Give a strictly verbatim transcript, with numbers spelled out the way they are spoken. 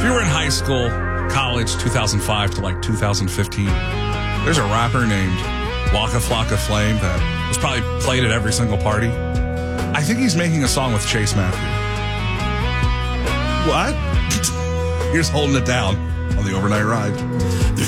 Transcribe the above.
you were in high school, college, two thousand five to like two thousand fifteen, there's a rapper named Waka Flocka Flame that was probably played at every single party. I think he's making a song with Chase Matthews. What? Here's holding it down on the overnight ride.